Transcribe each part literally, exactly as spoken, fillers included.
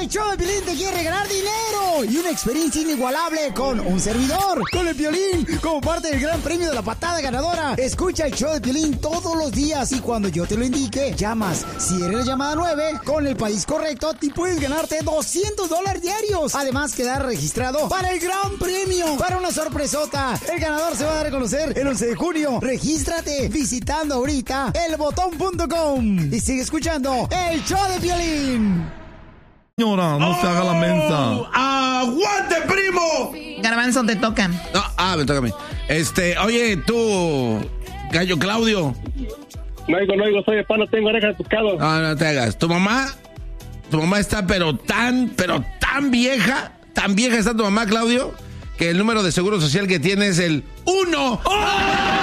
El show de Piolín te quiere ganar dinero y una experiencia inigualable con un servidor, con el Piolín, como parte del gran premio de la patada ganadora. Escucha el show de Piolín todos los días y cuando yo te lo indique, llamas. Si eres la llamada nueve, con el país correcto, te puedes ganarte doscientos dólares diarios. Además, quedar registrado para el gran premio, para una sorpresota. El ganador se va a dar a conocer el once de junio. Regístrate visitando ahorita el botón punto com y sigue escuchando el show de Piolín. Señora, no oh, se haga la mensa. ¡Aguante, primo! Garbanzo, te toca. No, ah, me toca a mí. Este, oye, tú, gallo Claudio. No oigo, no oigo, soy de pan, no tengo orejas de pescado. No, no te hagas. Tu mamá, tu mamá está pero tan, pero tan vieja, tan vieja está tu mamá, Claudio, que el número de seguro social que tiene es el uno. ¡Oh!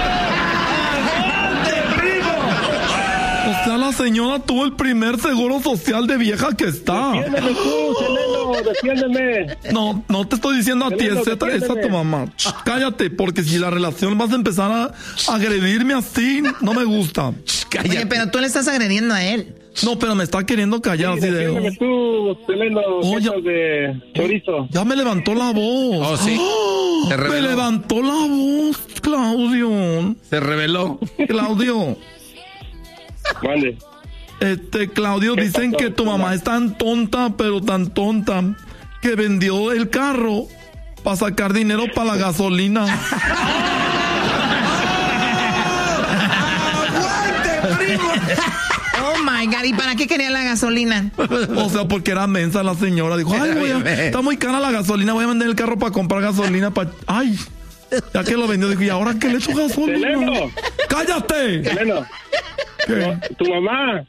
O sea, la señora tuvo el primer seguro social de vieja que está. Defiéndeme tú, Seleno, defiéndeme. No, no te estoy diciendo a ti, es esa tu mamá. Ch, cállate, porque si la relación vas a empezar a agredirme así, no me gusta. Ch, Oye, pero tú le estás agrediendo a él. No, pero me está queriendo callar, sí, así de... Defiéndeme tú, Seleno, oh, ya, de chorizo. Ya me levantó la voz. Oh, sí. ¡Oh! Se reveló. Me levantó la voz, Claudio. Se reveló. Claudio. Vale. Este, Claudio, dicen que tu mamá es tan tonta, pero tan tonta, que vendió el carro para sacar dinero para la gasolina. ¡Aguante, primo! Oh my God, ¿y para qué quería la gasolina? O sea, porque era mensa la señora. Dijo, ay, voy a, está muy cara la gasolina, voy a vender el carro para comprar gasolina para... Ay, ya que lo vendió, dijo, ¿y ahora qué le echo gasolina? Seleno. ¡Cállate! Seleno. ¿Qué? Tu mamá.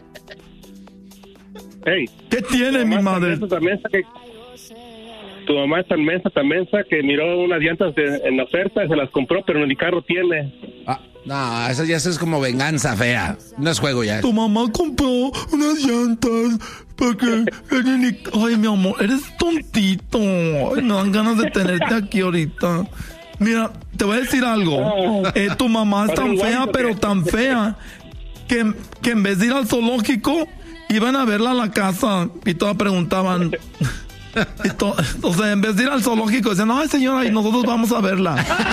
Hey, ¿Qué tiene mi madre? Tan mensa que, tu mamá es tan mensa, tan mensa que miró unas llantas de, en la oferta y se las compró, pero ni carro tiene. Ah, no, eso ya es como venganza fea. No es juego ya. Tu mamá compró unas llantas porque... Ay, mi amor, eres tontito. Ay, me dan ganas de tenerte aquí ahorita. Mira, te voy a decir algo. Eh, tu mamá es tan fea, pero tan fea, que, que en vez de ir al zoológico, iban a verla a la casa y todas preguntaban... Y to, o sea, en vez de ir al zoológico, decían, ay, señora, y nosotros vamos a verla.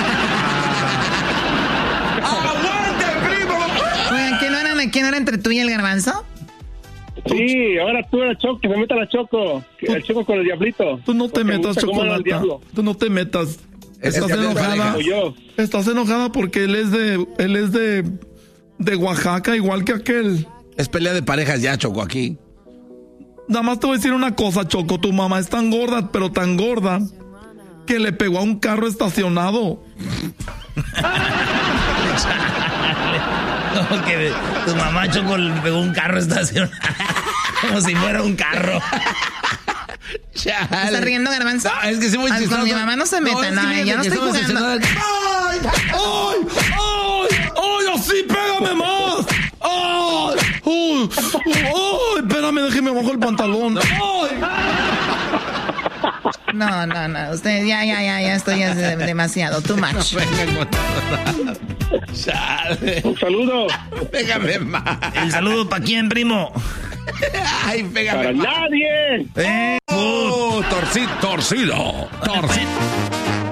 ¡Aguante, primo! Oigan, ¿quién no era, ¿quién era entre tú y el Garbanzo? Sí, ahora tú eres Choco, que se meta la Choco. El Choco con el diablito. Tú no te metas, Chocolata. Tú no te metas. Estás enojada. Estás enojada porque él es de, él es de, de Oaxaca, igual que aquel. Es pelea de parejas ya, Choco, aquí. Nada más te voy a decir una cosa, Choco. Tu mamá es tan gorda, pero tan gorda, que le pegó a un carro estacionado. Como que tu mamá, Choco, le pegó un carro estacionado. Como si fuera un carro. Chale. ¿Estás riendo, Garbanzo? No, es que sí muy Ay, chistoso. con mi mamá no se meta, no, no es ya no estoy jugando. ¡Ay! ¡Ay! ¡Ay! ¡Ay! ¡Así, pégame más! ¡Ay! ¡Ay! ¡Ay! Espérame, déjeme abajo el pantalón. ¡Ay! No, no, no. Usted, ya, ya, ya, ya estoy ya demasiado. Too much. Un saludo. Pégame más. ¿El saludo para quién, primo? Ay, pégame Para más. nadie. Eh, oh, torcido, torcido, torcido.